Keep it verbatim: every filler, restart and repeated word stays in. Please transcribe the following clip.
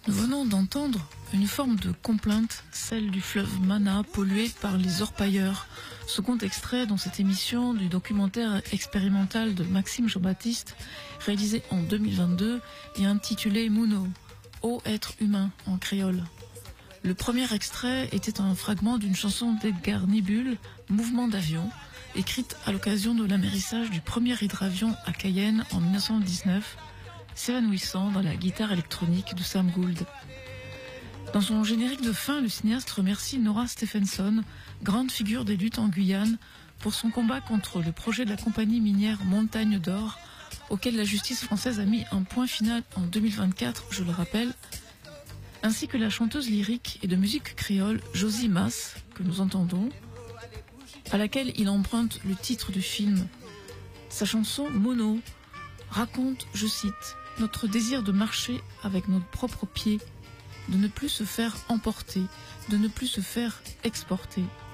Nous venons d'entendre une forme de complainte, celle du fleuve Mana pollué par les orpailleurs. Second extrait dans cette émission du documentaire expérimental de Maxime Jean-Baptiste, réalisé en deux mille vingt-deux et intitulé Muno, ô être humain en créole. Le premier extrait était un fragment d'une chanson d'Edgar Nibul, Mouvement d'avion, écrite à l'occasion de l'amérissage du premier hydravion à Cayenne en mille neuf cent dix-neuf, s'évanouissant dans la guitare électronique de Sam Gould. Dans son générique de fin, le cinéaste remercie Nora Stephenson, grande figure des luttes en Guyane, pour son combat contre le projet de la compagnie minière Montagne d'Or, auquel la justice française a mis un point final en deux mille vingt-quatre, je le rappelle, ainsi que la chanteuse lyrique et de musique créole Josie Mass, que nous entendons, à laquelle il emprunte le titre du film. Sa chanson Mono raconte, je cite, notre désir de marcher avec nos propres pieds, de ne plus se faire emporter, de ne plus se faire exporter.